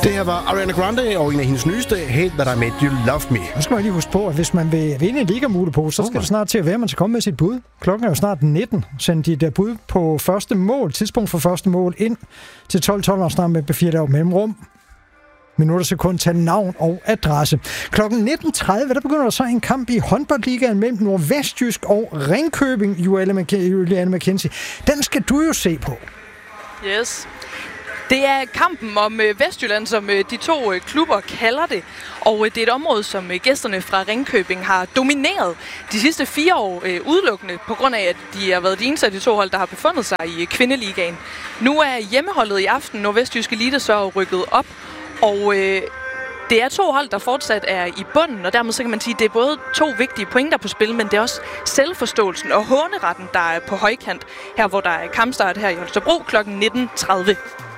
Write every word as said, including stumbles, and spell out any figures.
Det her var Ariana Grande og en af hendes nyeste, Hate That I Made You Love Me. Nu skal man lige huske på, at hvis man vil vinde en ligamule-pose, så skal det snart til at være, at man skal komme med sit bud. Klokken er jo snart nitten. Send dit bud på første mål, tidspunkt for første mål, ind til tolv tolv og snart med B fire der mellemrum. Minutter sekund til navn og adresse. Klokken nitten tredive, der begynder der så en kamp i håndboldligaen mellem Nordvestjysk og Ringkøbing, Juliane McKenzie. Den skal du jo se på. Yes. Det er kampen om Vestjylland, som de to klubber kalder det. Og det er et område, som gæsterne fra Ringkøbing har domineret de sidste fire år udelukkende, på grund af, at de har været de eneste af de to hold, der har befundet sig i kvindeligaen. Nu er hjemmeholdet i aften, Nordvestjysk Elite, så rykket op. Og øh, det er to hold, der fortsat er i bunden, og dermed så kan man sige, at det er både to vigtige pointer på spil, men det er også selvforståelsen og håneretten, der er på højkant, her hvor der er kampstart her i Holstebro klokken nitten tredive.